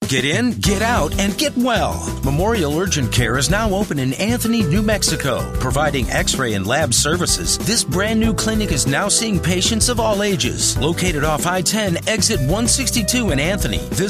Get in, get out, and get well. Memorial Urgent Care is now open in Anthony, New Mexico, providing x-ray and lab services. This brand new clinic is now seeing patients of all ages. Located off I-10, exit 162 in Anthony. Visit